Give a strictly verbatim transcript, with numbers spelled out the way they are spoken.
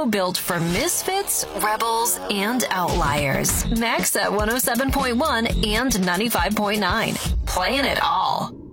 show built for misfits, rebels, and outliers. Max at one oh seven point one and ninety-five point nine. Playing it all.